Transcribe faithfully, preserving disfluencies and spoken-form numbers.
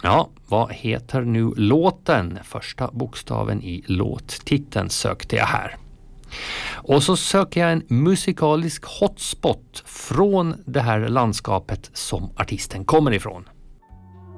Ja, vad heter nu låten? Första bokstaven i låttiteln sökte jag här. Och så söker jag en musikalisk hotspot från det här landskapet som artisten kommer ifrån.